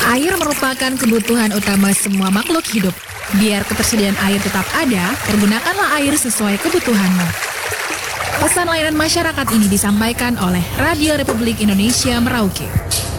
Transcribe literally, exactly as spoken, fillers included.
Air merupakan kebutuhan utama semua makhluk hidup. Biar ketersediaan air tetap ada, pergunakanlah air sesuai kebutuhanmu. Pesan layanan masyarakat ini disampaikan oleh Radio Republik Indonesia Merauke.